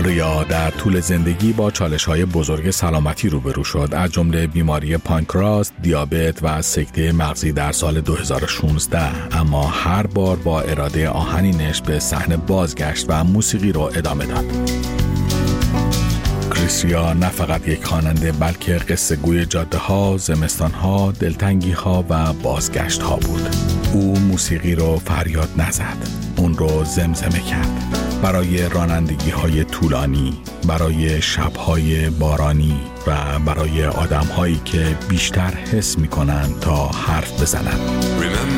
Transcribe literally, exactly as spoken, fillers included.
ریا در طول زندگی با چالش‌های بزرگ سلامتی روبرو شد، از جمله بیماری پانکراس، دیابت و سکته مغزی در سال دو هزار و شانزده، اما هر بار با اراده آهنینش به صحنه بازگشت و موسیقی رو ادامه داد. کریس ریا نه فقط یک خواننده بلکه قصه گوی جاده ها، زمستان ها، دلتنگی ها و بازگشت ها بود. او موسیقی رو فریاد نزد، اون رو زمزمه کرد. برای رانندگی های طولانی، برای شب‌های بارانی و برای آدم‌هایی که بیشتر حس می‌کنن تا حرف بزنن.